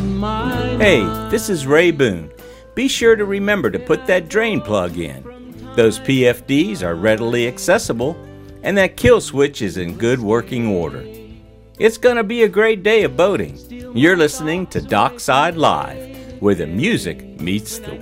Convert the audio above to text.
Hey, this is Ray Boone. Be sure to remember to put that drain plug in. Those PFDs are readily accessible, and that kill switch is in good working order. It's going to be a great day of boating. You're listening to Dockside Live, where the music meets the